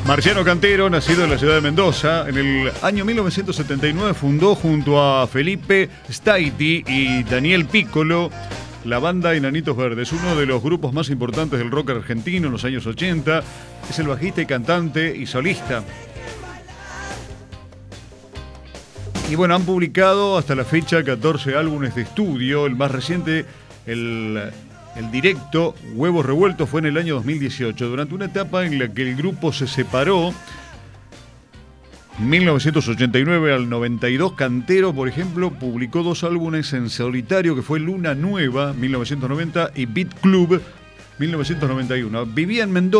Marciano Cantero, nacido en la ciudad de Mendoza, en el año 1979 fundó junto a Felipe Staiti y Daniel Piccolo la banda Enanitos Verdes, uno de los grupos más importantes del rock argentino en los años 80. Es el bajista y cantante y solista. Y bueno, han publicado hasta la fecha 14 álbumes de estudio. El más reciente, el directo Huevos Revueltos, fue en el año 2018, durante una etapa en la que el grupo se separó. 1989 al 92, Cantero, por ejemplo, publicó 2 álbumes en solitario, que fue Luna Nueva, 1990, y Beat Club, 1991. Vivía en Mendoza.